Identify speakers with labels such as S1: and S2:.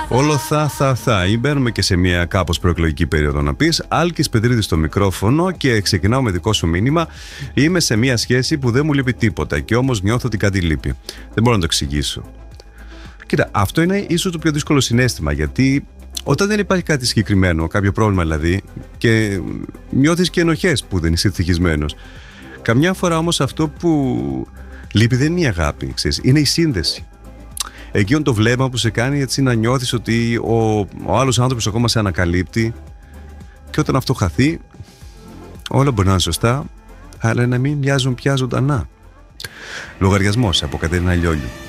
S1: Όλο θα. Ή μπαίνουμε και σε μια κάπως προεκλογική περίοδο να πεις. Άλκης Πετρίδης στο μικρόφωνο και ξεκινάω με δικό σου μήνυμα. Είμαι σε μια σχέση που δεν μου λείπει τίποτα και όμως νιώθω ότι κάτι λείπει. Δεν μπορώ να το εξηγήσω. Κοίτα, αυτό είναι ίσως το πιο δύσκολο συναίσθημα, γιατί όταν δεν υπάρχει κάτι συγκεκριμένο, κάποιο πρόβλημα δηλαδή, και νιώθεις και ενοχές που δεν είσαι ευτυχισμένος. Καμιά φορά όμως αυτό που λείπει δεν είναι η αγάπη, ξέρεις, είναι η σύνδεση. Εκείνο το βλέμμα που σε κάνει έτσι να νιώθεις ότι ο άλλος άνθρωπος ακόμα σε ανακαλύπτει, και όταν αυτό χαθεί, όλα μπορεί να είναι σωστά, αλλά να μην μοιάζουν πια ζωντανά. Λογαριασμός από Κατερίνα Λιόλιου.